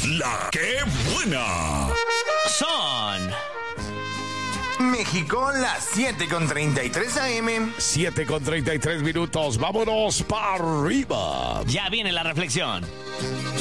La que buena. Son México, las 7:33 AM. 7:33 minutos. Vámonos para arriba. Ya viene la reflexión.